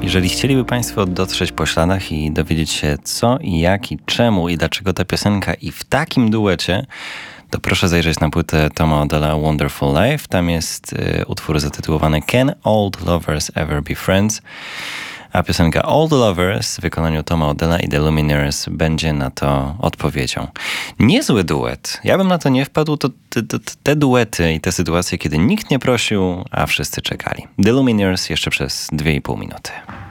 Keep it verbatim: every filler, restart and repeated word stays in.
Jeżeli chcieliby Państwo dotrzeć po śladach i dowiedzieć się co i jak i czemu i dlaczego ta piosenka i w takim duecie, to proszę zajrzeć na płytę Toma Odella Wonderful Life. Tam jest y, utwór zatytułowany Can Old Lovers Ever Be Friends? A piosenka Old Lovers w wykonaniu Toma Odella i The Lumineers będzie na to odpowiedzią. Niezły duet. Ja bym na to nie wpadł. To te, te, te duety i te sytuacje, kiedy nikt nie prosił, a wszyscy czekali. The Lumineers jeszcze przez dwie i pół minuty.